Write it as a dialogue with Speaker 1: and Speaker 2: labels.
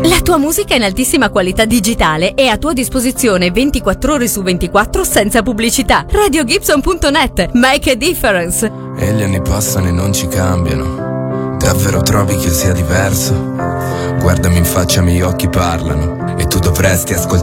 Speaker 1: La tua musica in altissima qualità digitale è a tua disposizione 24 ore su 24 senza pubblicità. RadioGibson.net. Make a difference.
Speaker 2: E gli anni passano e non ci cambiano. Davvero trovi che sia diverso? Guardami in faccia, i miei occhi parlano. E tu dovresti ascoltare